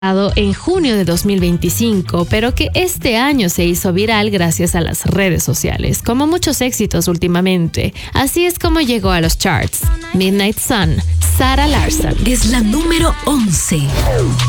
en junio de 2025, pero que este año se hizo viral gracias a las redes sociales, como muchos éxitos últimamente. Así es como llegó a los charts. Midnight Sun, Sarah Larsson. Es la número 11.